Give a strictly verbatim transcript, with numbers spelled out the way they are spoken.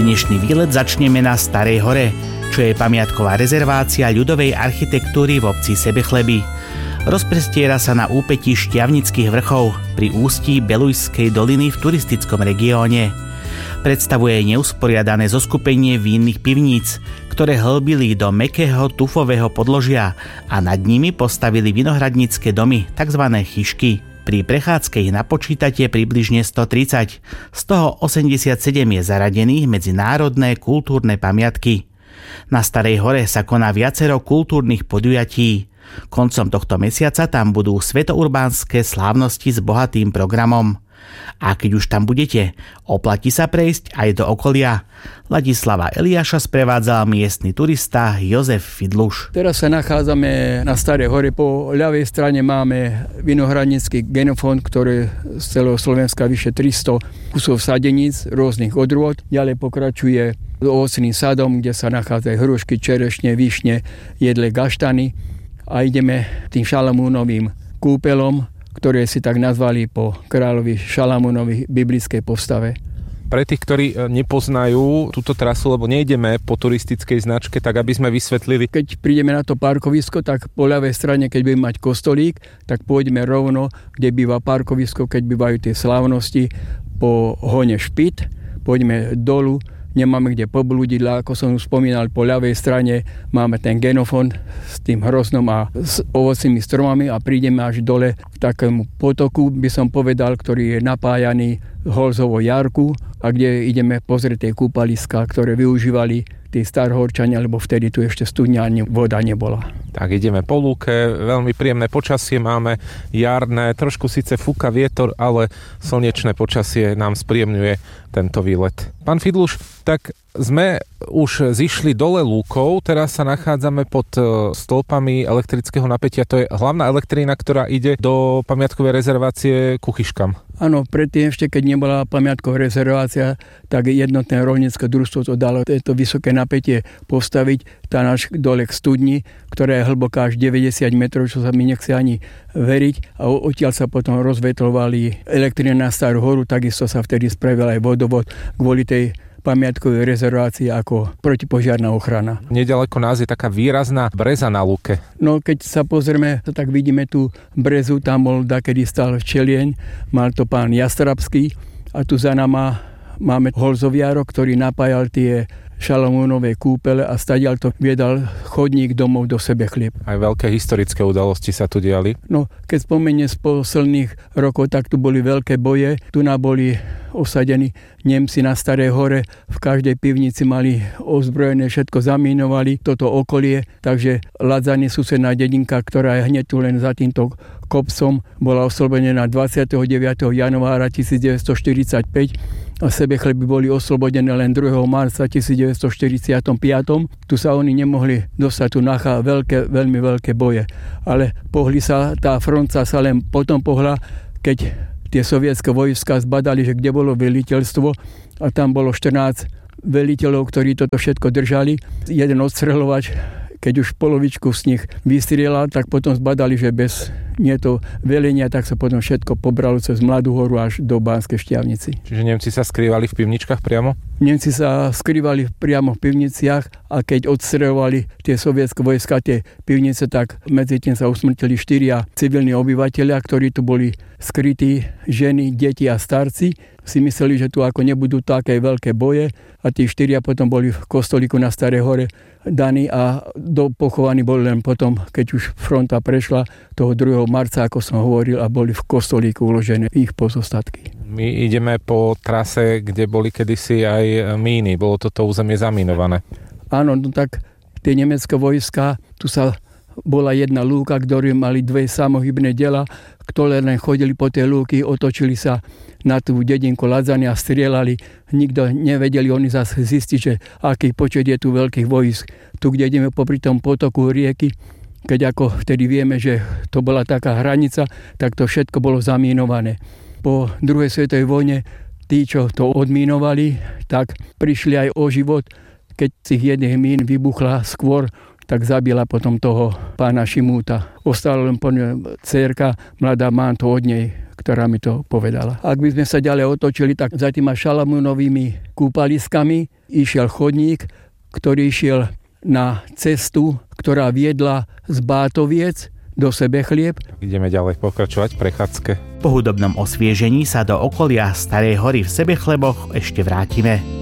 Dnešný výlet začneme na Starej hore, čo je pamiatková rezervácia ľudovej architektúry v obci Sebechleby. Rozprestiera sa na úpätí Štiavnických vrchov pri ústí Belujskej doliny v turistickom regióne. Predstavuje neusporiadané zoskupenie vínnych pivníc, ktoré hlbili do mäkkého tufového podložia a nad nimi postavili vinohradnícke domy, tzv. Chyšky. Pri prechádzke ich napočítate približne stotridsať, z toho osemdesiatsedem je zaradených medzi národné kultúrne pamiatky. Na Starej hore sa koná viacero kultúrnych podujatí. Koncom tohto mesiaca tam budú svetourbánske slávnosti s bohatým programom. A keď už tam budete, oplatí sa prejsť aj do okolia. Ladislava Eliáša sprevádzal miestny turista Jozef Fidluš. Teraz sa nachádzame na Starej hore. Po ľavej strane máme vinohradnícky genofond, ktorý z celého Slovenska vyše tristo kusov sadeníc rôznych odrôd. Ďalej pokračuje ovocným sadom, kde sa nachádzajú hrušky, čerešne, višne, jedle, gaštany. A ideme tým Šalamúnovým kúpelom, ktoré si tak nazvali po kráľovi Šalamúnovi biblickej postave. Pre tých, ktorí nepoznajú túto trasu, lebo nejdeme po turistickej značke, tak aby sme vysvetlili. Keď prídeme na to parkovisko, tak po ľavej strane, keď budeme mať kostolík, tak pôjdeme rovno, kde býva parkovisko, keď bývajú tie slávnosti, po hone Špit, pôjdeme dolu, nemáme kde poblúdiť, ako som už spomínal, po ľavej strane máme ten genofond s tým hroznom a s ovocnými stromami a prídeme až dole k takému potoku, by som povedal, ktorý je napájaný Holzovou jarku a kde ideme pozrieť tie kúpaliská, ktoré využívali tí starhorčania, lebo vtedy tu ešte studňa ani voda nebola. Tak ideme po lúke, veľmi príjemné počasie máme, jarné, trošku síce fúka vietor, ale slnečné počasie nám spríjemňuje tento výlet. Pán Fidluš, tak sme už zišli dole lúkou, teraz sa nachádzame pod stĺpami elektrického napätia. To je hlavná elektrina, ktorá ide do pamiatkovej rezervácie ku Chyškam. Áno, predtým ešte, keď nebola pamiatková rezervácia, tak jednotné roľnícke družstvo to dalo toto vysoké napätie postaviť tam až dole k studni, ktorá je hlboká až deväťdesiat metrov, čo sa mi nechce ani veriť. A odtiaľ sa potom rozvetľovali elektrina na Starú horu, takisto sa vtedy spravil aj vodovod kvôli tej pamiatkovej rezervácii ako protipožiarna ochrana. Nedaleko nás je taká výrazná breza na lúke. No keď sa pozrieme, tak vidíme tú brezu, tam bol dakedy stal včelieň, mal to pán Jastrabský a tu za nama máme Holzoviarok, ktorý napájal tie Šalamúnové kúpele a stadiaľ to viedal chodník domov do Sebechlieb. Aj veľké historické udalosti sa tu diali. No, keď spomenie z posledných rokov, tak tu boli veľké boje. Tu na boli osadení Nemci na Starej hore. V každej pivnici mali ozbrojené, všetko zamínovali toto okolie. Takže Ladzany, susedná dedinka, ktorá je hneď tu len za týmto kopcom, bola oslobodená dvadsiateho deviateho januára tisícdeväťstoštyridsaťpäť a Sebechleby boli oslobodené len druhého marca tisícdeväťstoštyridsaťpäť. Tu sa oni nemohli dostať, tu nachá veľké, veľmi veľké boje. Ale pohli sa, tá fronta sa len potom pohla, keď tie sovietské vojska zbadali, že kde bolo veliteľstvo a tam bolo štrnásť veliteľov, ktorí toto všetko držali. Jeden odstreľovač, keď už polovičku z nich vystrieľal, tak potom zbadali, že bez nie to velenia, tak sa potom všetko pobralo cez Mladú horu až do Banskej Štiavnici. Čiže Nemci sa skrývali v pivničkách priamo? Nemci sa skrývali priamo v pivniciach a keď odstreľovali tie sovietské vojska, tie pivnice, tak medzi tým sa usmrtili štyria civilní obyvatelia, ktorí tu boli skrytí, ženy, deti a starci. Si mysleli, že tu ako nebudú také veľké boje a tí štyria potom boli v kostolíku na Starej hore daní a do pochovaní boli len potom, keď už fronta prešla toho druhého marca, ako som hovoril, a boli v kostolíku uložené ich pozostatky. My ideme po trase, kde boli kedysi aj míny. Bolo toto územie zamínované. Áno, no tak tie nemecké vojska, tu sa bola jedna lúka, ktorí mali dve samohybné diela, ktoré len chodili po tej lúky, otočili sa na tú dedinku Ladzany a strieľali. Nikto nevedeli oni zase zistiť, že aký počet je tu veľkých vojsk. Tu, kde ideme popri tom potoku rieky, keď ako vtedy vieme, že to bola taká hranica, tak to všetko bolo zamínované. Po druhej svetovej vojne tí, čo to odmínovali, tak prišli aj o život, keď z ich jedných mín vybuchla skôr, tak zabila potom toho pána Šimúta. Ostala len po ňu dcérka, mladá, mám to od nej ktorá mi to povedala. Ak by sme sa ďalej otočili, tak za tými Šalamúnovými kúpaliskami išiel chodník, ktorý išiel na cestu, ktorá viedla z Bátoviec do Sebechlieb. Ideme ďalej pokračovať v prechádzke. Po hudobnom osviežení sa do okolia Starej hory v Sebechleboch ešte vrátime.